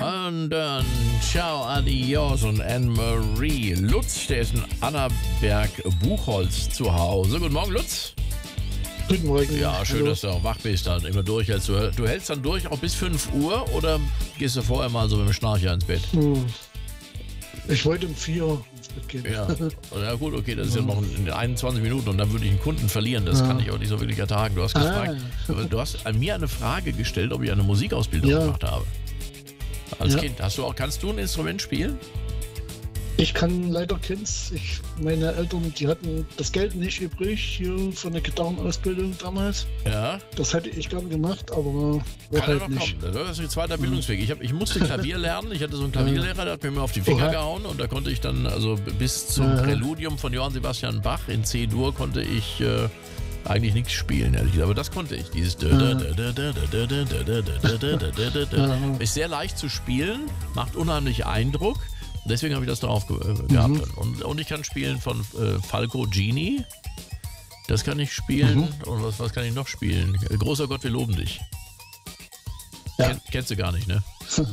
Und dann ciao, adios und Anne-Marie. Lutz, der ist in Annaberg-Buchholz zu Hause. Guten Morgen, Lutz. Guten Morgen. Ja, schön, Hallo. dass du auch wach bist dann immer durchhältst. Du hältst dann durch auch bis 5 Uhr oder gehst du vorher mal so mit dem Schnarcher ins Bett? Ich wollte um 4 Uhr ins Bett gehen. Ja gut, okay, das ist ja noch in 21 Minuten und dann würde ich einen Kunden verlieren. Das kann ich auch nicht so wirklich ertragen. Du hast gefragt, du hast an mir eine Frage gestellt, ob ich eine Musikausbildung gemacht habe. Als Kind. Kannst du ein Instrument spielen? Ich kann leider keins. Meine Eltern, die hatten das Geld nicht übrig hier von der Gitarrenausbildung damals. Ja. Das hätte ich gern gemacht, aber war Kann halt ja noch nicht. kommen. Das ist ein zweiter Bildungsweg. Ich musste Klavier lernen. Ich hatte so einen Klavierlehrer, der hat mir immer auf die Finger gehauen und da konnte ich dann, also bis zum Präludium von Johann Sebastian Bach in C-Dur konnte ich eigentlich nichts spielen, ehrlich gesagt. Aber das konnte ich. Dieses ist sehr leicht zu spielen, macht unheimlich Eindruck. Deswegen habe ich das drauf gehabt. Und ich kann spielen von Falco Genie. Das kann ich spielen. Und was kann ich noch spielen? Großer Gott, wir loben dich. Ja. Kennst du gar nicht, ne?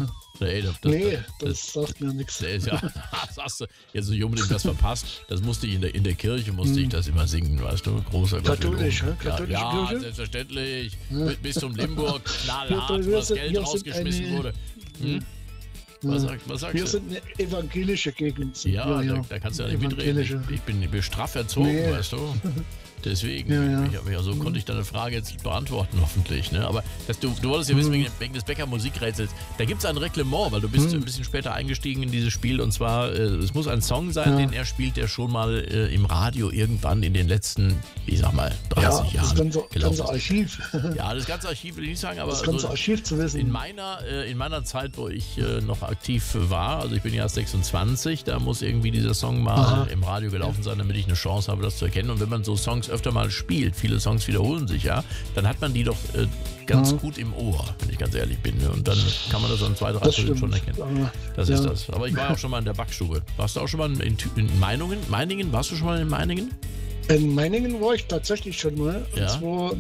Das sagt mir nichts. Ja, das hast du jetzt nicht unbedingt was verpasst. Das musste ich in der Kirche musste ich das immer singen, weißt du? Großer Gott. Katholisch, wir loben. katholische ja, Kirche? Selbstverständlich. Bis zum Limburg, knallhart, wo das Geld rausgeschmissen wurde. Was sagst Wir du? sind eine evangelische Gegend. Ja, da kannst du ja nicht mitreden. Ich bin straff erzogen, weißt du. Deswegen, so konnte ich deine Frage jetzt beantworten, hoffentlich. Ne? Aber du wolltest ja wissen, wegen des Becker Musikrätsels, da gibt es ein Reglement, weil du bist ein bisschen später eingestiegen in dieses Spiel. Und zwar, es muss ein Song sein, den er spielt, der schon mal im Radio irgendwann in den letzten, ich sag mal, 30 Jahren das ganze Archiv. Ja, das ganze Archiv will ich nicht sagen, aber das ganze Archiv zu wissen. in meiner Zeit, wo ich noch aktiv war, also ich bin ja erst 26, da muss irgendwie dieser Song mal im Radio gelaufen sein, damit ich eine Chance habe, das zu erkennen. Und wenn man so Songs öfter mal spielt, viele Songs wiederholen sich ja, dann hat man die doch ganz gut im Ohr, wenn ich ganz ehrlich bin. Und dann kann man das an 2, 3 Stunden schon erkennen. Das ist das. Aber ich war auch schon mal in der Backstube. Warst du auch schon mal in Meiningen? Warst du schon mal in Meiningen? In Meiningen war ich tatsächlich schon mal. Ja. Und zwar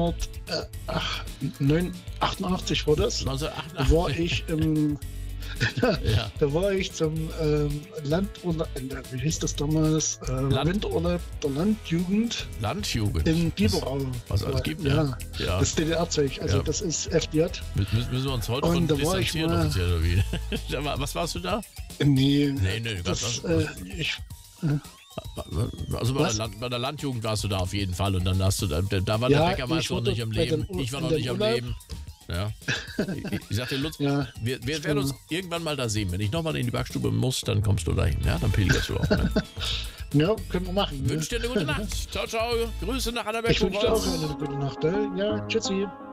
1988 war das. 1988? Da war ich da war ich zum Landurlaub, wie hieß das damals? Winterurlaub der Landjugend. Landjugend? In Biberau. Was alles gibt, ja. Das DDR-Zeug, also das ist FDJ. Müssen wir uns heute von distanzieren offiziell oder wie? Was warst du da? Nee. Also bei der Landjugend warst du da auf jeden Fall und dann hast du, da war der Bäckermeister noch nicht am Leben, ich war noch nicht am Leben. Ja. Ich sagte, Lutz, wir werden uns irgendwann mal da sehen. Wenn ich nochmal in die Backstube muss, dann kommst du dahin. Ja, dann pilgerst du auch. Ne? Ja, können wir machen. Wünsche dir eine gute Nacht. Ciao, ciao. Grüße nach Annaberg. Ich wünsche dir auch eine gute Nacht. Ja, tschüssi.